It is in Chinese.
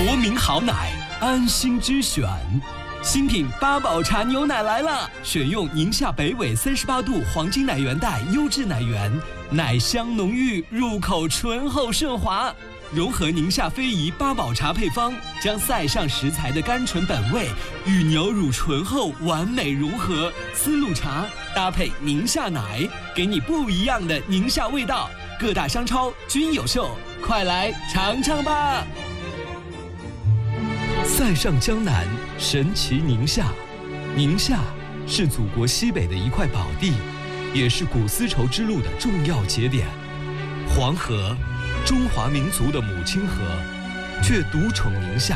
国民好奶，安心之选。新品八宝茶牛奶来了，选用宁夏北纬38度黄金奶源带优质奶源，奶香浓郁，入口醇厚顺滑。融合宁夏非遗八宝茶配方，将塞上食材的甘醇本味与牛乳醇厚完美融合。丝路茶搭配宁夏奶，给你不一样的宁夏味道。各大商超均有售，快来尝尝吧！塞上江南，神奇宁夏。宁夏是祖国西北的一块宝地，也是古丝绸之路的重要节点。黄河，中华民族的母亲河，却独宠宁夏。